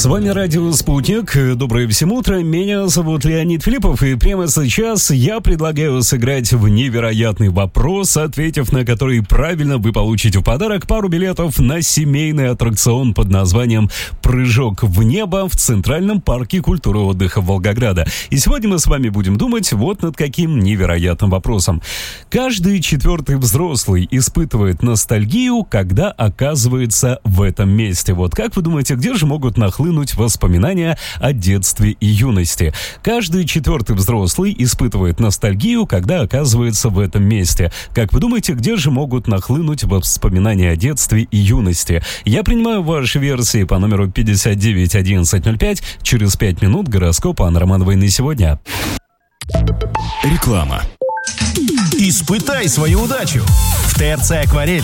С вами радио «Спутник». Доброе всем утро. Меня зовут Леонид Филиппов, и прямо сейчас я предлагаю сыграть в невероятный вопрос, ответив на который правильно, вы получите в подарок пару билетов на семейный аттракцион под названием «Прыжок в небо» в Центральном парке культуры и отдыха Волгограда. И сегодня мы с вами будем думать вот над каким невероятным вопросом. Каждый четвертый взрослый испытывает ностальгию, когда оказывается в этом месте. Вот как вы думаете, где же могут нахлынуть воспоминания о детстве и юности? Каждый четвертый взрослый испытывает ностальгию, когда оказывается в этом месте. Как вы думаете, где же могут нахлынуть воспоминания о детстве и юности? Я принимаю ваши версии по номеру 591105. Через 5 минут гороскоп Анны Романовой на сегодня. Реклама. Испытай свою удачу. В ТРЦ «Акварель»